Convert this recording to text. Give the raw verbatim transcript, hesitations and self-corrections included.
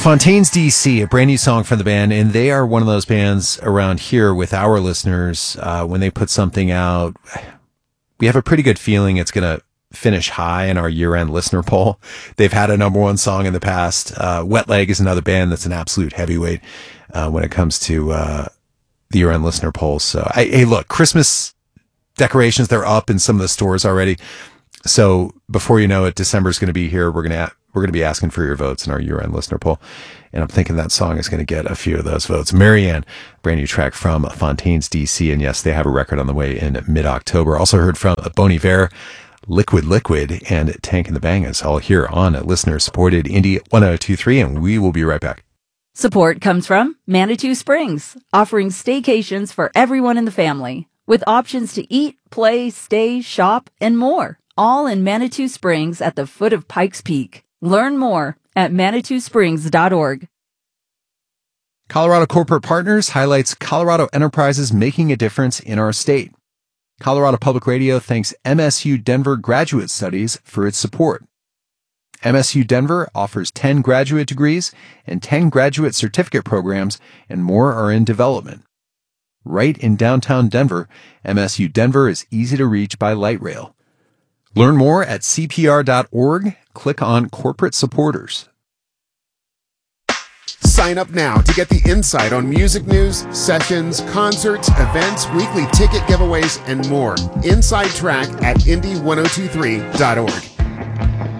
Fontaines D C, a brand new song from the band, and they are one of those bands around here with our listeners. Uh, when they put something out, we have a pretty good feeling it's going to finish high in our year-end listener poll. They've had a number one song in the past. Uh, Wet Leg is another band that's an absolute heavyweight uh, when it comes to uh, the year-end listener polls. So, I, hey, look, Christmas decorations, they're up in some of the stores already. So before you know it, December's going to be here. We're going to we're going to be asking for your votes in our year-end listener poll, and I'm thinking that song is going to get a few of those votes. Marianne, brand new track from Fontaines D C, and yes, they have a record on the way in mid-October. Also heard from Bon Iver, Liquid Liquid, and Tank and the Bangas, all here on listener-supported Indie one oh two point three, and we will be right back. Support comes from Manitou Springs, offering staycations for everyone in the family, with options to eat, play, stay, shop, and more. All in Manitou Springs at the foot of Pikes Peak. Learn more at manitou springs dot org. Colorado Corporate Partners highlights Colorado enterprises making a difference in our state. Colorado Public Radio thanks M S U Denver Graduate Studies for its support. M S U Denver offers ten graduate degrees and ten graduate certificate programs, and more are in development. Right in downtown Denver, M S U Denver is easy to reach by light rail. Learn more at C P R dot org. Click on Corporate Supporters. Sign up now to get the insight on music news, sessions, concerts, events, weekly ticket giveaways, and more. Inside Track at indie ten twenty-three dot org.